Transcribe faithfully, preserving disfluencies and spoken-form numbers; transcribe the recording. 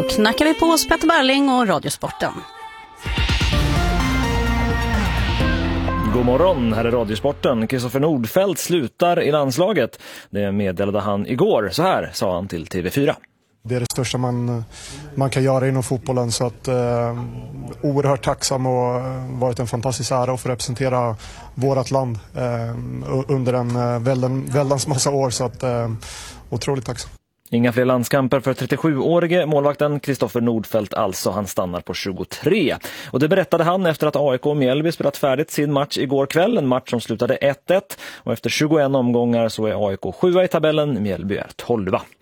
Då knackar vi på hos Petter Berling och Radiosporten. God morgon, här är Radiosporten. Kristoffer Nordfeldt slutar i landslaget. Det meddelade han igår. Så här sa han till T V fyra. Det är det största man, man kan göra inom fotbollen, så att eh, oerhört tacksam och varit en fantastisk ära att få representera vårt land eh, under en eh, väldigt, väldigt massa år, så att eh, otroligt tacksam. Inga fler landskamper för trettiosjuårige målvakten Kristoffer Nordfeldt alltså. Han stannar på tjugotre. Och det berättade han efter att A I K och Mjällby spelat färdigt sin match igår kväll. En match som slutade ett ett. Och efter tjugoen omgångar så är A I K sjua i tabellen, Mjällby är tolva.